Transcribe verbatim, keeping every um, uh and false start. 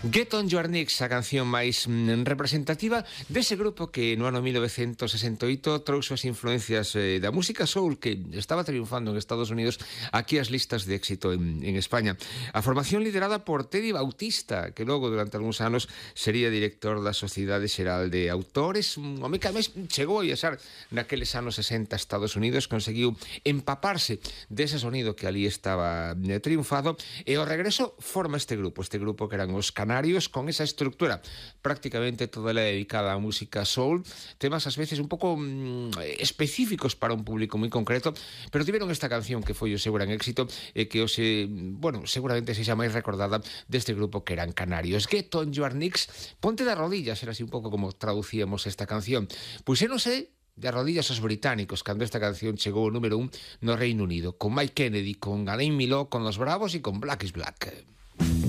Get on Your Knees, a canción máis mm, representativa dese grupo que no ano mil novecentos sesenta e oito trouxe as influencias eh, da música soul que estaba triunfando en Estados Unidos aquí as listas de éxito en, en España. A formación liderada por Teddy Bautista, que logo durante algúns anos sería director da Sociedade Xeral de Autores. O home que ademais chegou a viaxar naqueles anos sesenta a Estados Unidos, conseguiu empaparse dese sonido que ali estaba eh, triunfado, e ao regreso forma este grupo, este grupo que eran os Canarios, con esa estructura prácticamente toda ela dedicada á música soul, temas ás veces un pouco mm, específicos para un público moi concreto, pero tiveron esta canción que foi o seu gran éxito e que hoxe, bueno, seguramente se xa máis recordada deste grupo que eran Canarios. Get on Your Knees, ponte de rodillas, era así un pouco como traducíamos esta canción. Pois eu non sei de rodillas aos británicos cando esta canción chegou ao número un no Reino Unido, con Mike Kennedy, con Alain Miló, con Los Bravos e con Black is Black.